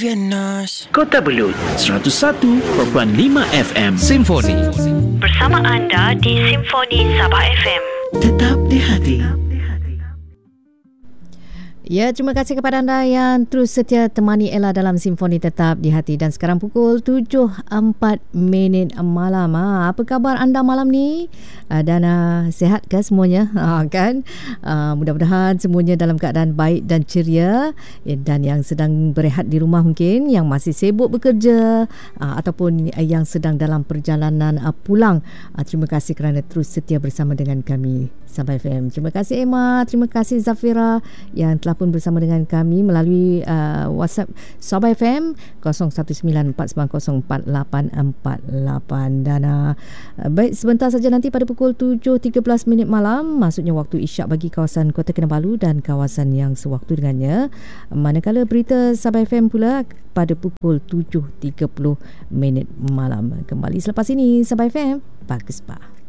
Vianas. Kota Belud 101.5 FM Simfoni. Bersama anda di Simfoni Sabah FM. Tetap di hati. Ya, terima kasih kepada anda yang terus setia temani Ella dalam Simfoni Tetap di Hati. Dan sekarang pukul 7.04 malam. Apa khabar anda malam ni? Dan sihat ke semuanya? Kan? Mudah-mudahan semuanya dalam keadaan baik dan ceria. Dan yang sedang berehat di rumah mungkin, yang masih sibuk bekerja, ataupun yang sedang dalam perjalanan pulang. Terima kasih kerana terus setia bersama dengan kami Sabah FM. Terima kasih Emma, terima kasih Zafira yang telah pun bersama dengan kami melalui WhatsApp Sabah FM 0194904848. Dan baik, sebentar saja nanti pada pukul 7.13 malam, maksudnya waktu isyak bagi kawasan Kota Kinabalu dan kawasan yang sewaktu dengannya. Manakala berita Sabah FM pula pada pukul 7.30 malam. Kembali selepas ini Sabah FM Pak Kespa.